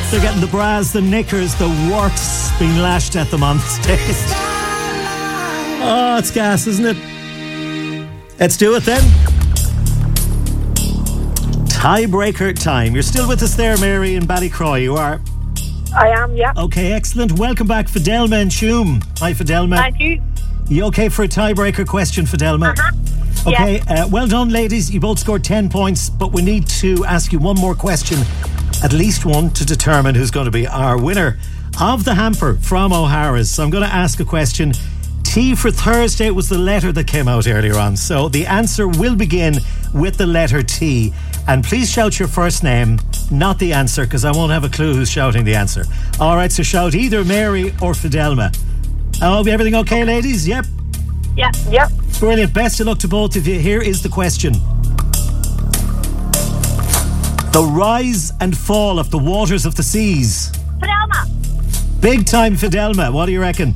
They're getting the bras, the knickers, the warts being lashed at them on stage. Oh, it's gas, isn't it? Let's do it then. Tiebreaker time. You're still with us there, Mary, in Ballycroy. You are? I am, yeah. Okay, excellent. Welcome back, Fidelma and Shum. Hi, Fidelma. Thank you. You okay for a tiebreaker question, Fidelma? Okay, well done, ladies. You both scored 10 points, but we need to ask you one more question, at least one, to determine who's going to be our winner of the hamper from O'Hara's. So I'm going to ask a question. T for Thursday was the letter that came out earlier on. So the answer will begin with the letter T. And please shout your first name, not the answer, because I won't have a clue who's shouting the answer. All right, so shout either Mary or Fidelma. Oh, everything okay, ladies? Yep. Yep. Brilliant. Best of luck to both of you. Here is the question. The rise and fall of the waters of the seas. Fidelma. Big time Fidelma. What do you reckon?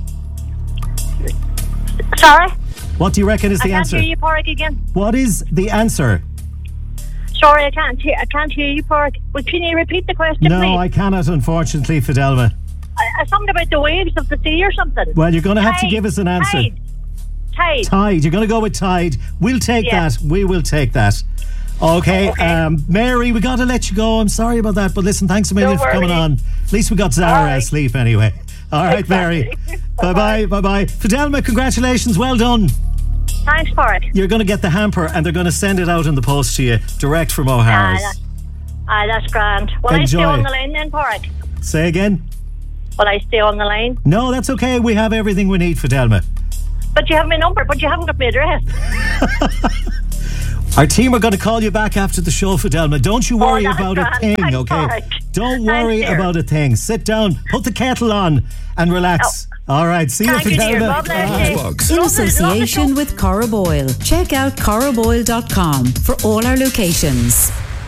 Sorry? What do you reckon is the answer? I can't hear you, Porrick, again. What is the answer? Sorry, I can't hear you, Porrick. Well, can you repeat the question, No, please? I cannot, unfortunately, Fidelma. Something about the waves of the sea or something. Well, you're going to have to give us an answer. Tide. You're going to go with tide. We'll take that. We will take that. Okay. Mary, we got to let you go. I'm sorry about that, but listen, thanks a million for coming on. At least we got Zara asleep anyway. All right, Mary. Bye-bye. Fidelma, congratulations. Well done. Thanks, Porrick. You're going to get the hamper and they're going to send it out in the post to you direct from O'Hara's. That's grand. Will I stay on the line then, Porrick? Say again? Will I stay on the line? No, that's okay. We have everything we need, Fidelma. But you have my number, but you haven't got my address. Our team are going to call you back after the show, Fidelma. Don't you worry about a thing, Thanks, okay? Porrick. Don't worry about a thing. Sit down, put the kettle on and relax. All right, see you, Fidelma. In association with Corraboyle. Check out corraboyle.com for all our locations.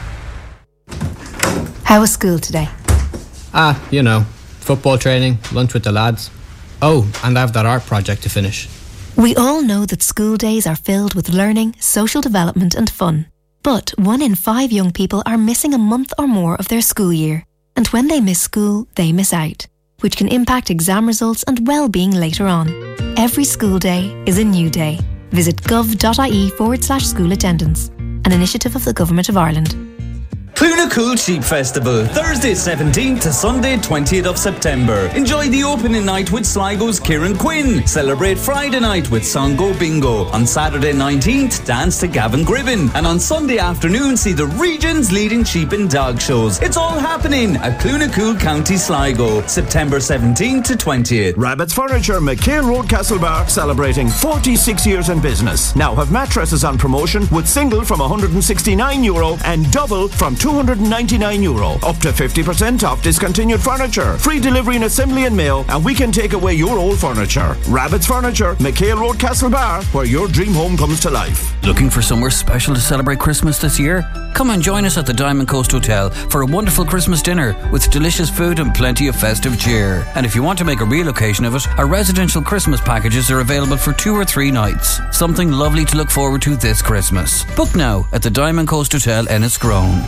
How was school today? You know, football training, lunch with the lads. Oh, and I have that art project to finish. We all know that school days are filled with learning, social development and fun. But 1 in 5 young people are missing a month or more of their school year. And when they miss school, they miss out, which can impact exam results and well-being later on. Every school day is a new day. Visit gov.ie/school attendance, an initiative of the Government of Ireland. Clunacool Sheep Festival, Thursday 17th to Sunday 20th of September. Enjoy the opening night with Sligo's Kieran Quinn. Celebrate Friday night with Songo Bingo. On Saturday 19th, dance to Gavin Gribben. And on Sunday afternoon, see the region's leading sheep and dog shows. It's all happening at Clunacool County Sligo, September 17th to 20th. Rabbit's Furniture, McHale Road, Castlebar, celebrating 46 years in business. Now have mattresses on promotion with single from €169 and double from €299. Up to 50% off discontinued furniture. Free delivery and assembly and mail, and we can take away your old furniture. Rabbit's Furniture, McHale Road, Castlebar, where your dream home comes to life. Looking for somewhere special to celebrate Christmas this year? Come and join us at the Diamond Coast Hotel for a wonderful Christmas dinner with delicious food and plenty of festive cheer. And if you want to make a real occasion of it, our residential Christmas packages are available for 2 or 3 nights. Something lovely to look forward to this Christmas. Book now at the Diamond Coast Hotel, Enniscrone.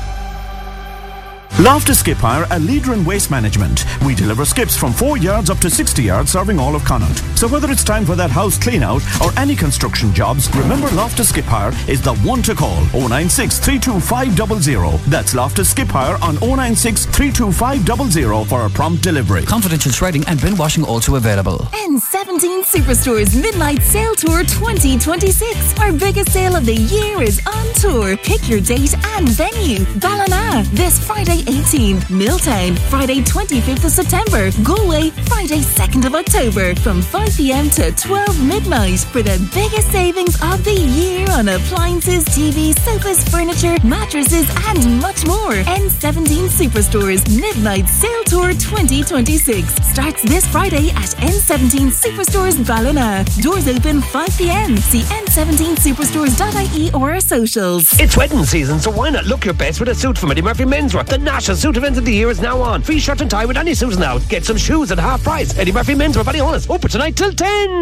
Loftus Skip Hire, a leader in waste management. We deliver skips from 4 yards up to 60 yards, serving all of Connaught. So whether it's time for that house clean out or any construction jobs, remember Loftus Skip Hire is the one to call. 096 325 00. That's Loftus Skip Hire on 096 325 00 for a prompt delivery. Confidential shredding and bin washing also available. N17 Superstore's Midnight Sale Tour 2026. Our biggest sale of the year is on tour. Pick your date and venue. Ballina this Friday 18th, Milltown Friday 25th of September, Galway Friday 2nd of October from 5 p.m. to 12 midnight for the biggest savings of the year on appliances, TVs, sofas, furniture, mattresses and much more. N17 Superstore's Midnight Sale Tour 2026 starts this Friday at N17 Superstores Ballina. Doors open 5 p.m. See n17superstores.ie or our socials. It's wedding season, so why not look your best with a suit from Eddie Murphy Menswear? The national suit event of the year is now on. Free shirt and tie with any suit now. Get some shoes at half price. Eddie Murphy Menswear, Ballyhonus. Open tonight till 10.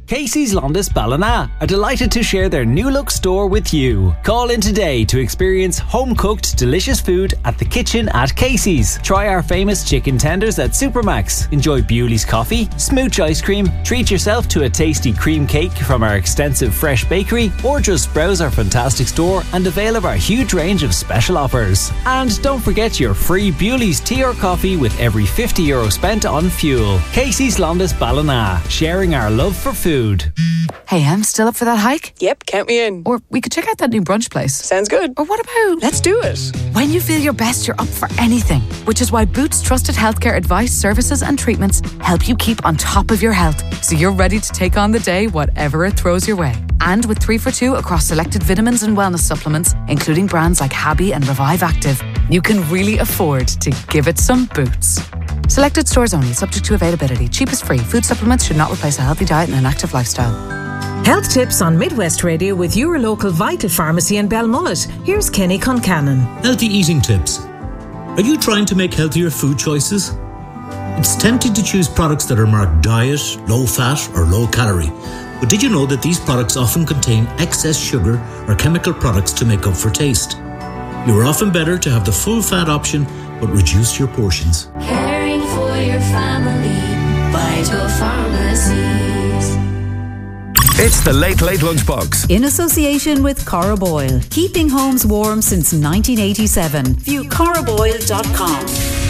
Casey's Londis Ballina are delighted to share their new look store with you. Call in today to experience home-cooked delicious food at the kitchen at Casey's. Try our famous chicken tenders at Supermax. Enjoy Bewley's coffee, smooch ice cream, treat yourself to a tasty cream cake from our extensive fresh bakery, or just browse our fantastic store and avail of our huge range of special offers. And don't forget your free Bewley's tea or coffee with every €50 spent on fuel. Casey's Londis Ballina, sharing our love for food. Hey, Em, still up for that hike? Yep, count me in. Or we could check out that new brunch place. Sounds good. Or what about... Let's do it. When you feel your best, you're up for anything. Which is why Boots Trusted Healthcare advice, services and treatments help you keep on top of your health, so you're ready to take on the day, whatever it throws your way. And with 3 for 2 across selected vitamins and wellness supplements, including brands like Habby and Revive Active, you can really afford to give it some Boots. Selected stores only, subject to availability. Cheapest free. Food supplements should not replace a healthy diet and an active lifestyle. Health tips on Midwest Radio with your local Vital Pharmacy in Belmullet. Here's Kenny Concannon. Healthy eating tips. Are you trying to make healthier food choices? It's tempting to choose products that are marked diet, low fat or low calorie. But did you know that these products often contain excess sugar or chemical products to make up for taste? You are often better to have the full fat option but reduce your portions. Caring for your family, Vital Pharmacies. It's the Late Late Lunchbox. In association with Coroboil. Keeping homes warm since 1987. View coroboil.com.